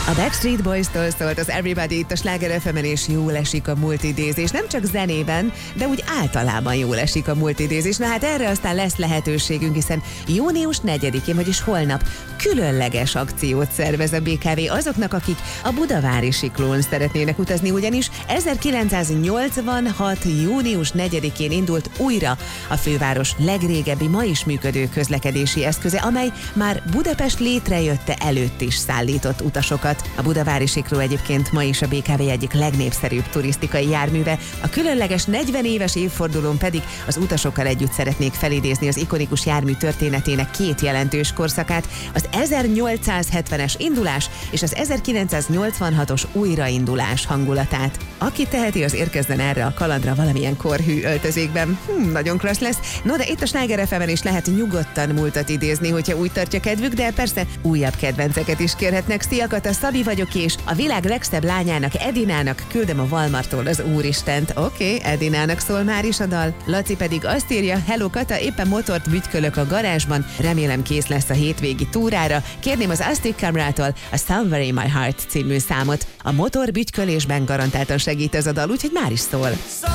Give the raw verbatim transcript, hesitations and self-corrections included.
A Backstreet Boys-tól szólt az Everybody itt a Sláger ef emen, és jól esik a multidézés. Nem csak zenében, de úgy általában jól esik a multidézés. Na hát erre aztán lesz lehetőségünk, hiszen június negyedikén, vagyis holnap különleges akciót szervez a bé ká vé azoknak, akik a budavári siklón szeretnének utazni, ugyanis ezerkilencszáznyolcvanhat. június negyedikén indult újra a főváros legrégebbi, ma is működő közlekedési eszköze, amely már Budapest létrejötte előtt is szállított utasokat. A budavári sikló egyébként ma is a bé ká vé egyik legnépszerűbb turisztikai járműve. A különleges negyven éves évfordulón pedig az utasokkal együtt szeretnék felidézni az ikonikus jármű történetének két jelentős korszakát, az ezernyolcszázhetvenes indulás és az ezerkilencszáznyolcvanhatos újraindulás hangulatát. Aki teheti, az érkezzen erre a kalandra valamilyen korhű öltözékben. Hm, nagyon klassz lesz. No, de itt a Sláger ef emen is lehet nyugodtan múltat idézni, hogyha úgy tartja kedvük, de persze újabb kedvenceket is kérhetnek. Szia Kata, Szabi vagyok, és a világ legszebb lányának, Edinának küldöm a Walmarttól az Úristent. Oké, okay, Edinának szól már is a dal. Laci pedig azt írja: hello Kata, éppen motort bütykölök a garázsban, remélem kész lesz a hétvégi túrára. Kérném az Aztec Camrától a Somewhere in My Heart című számot. A motor bütykölésben garantáltan segít ez a dal, úgyhogy már is szól.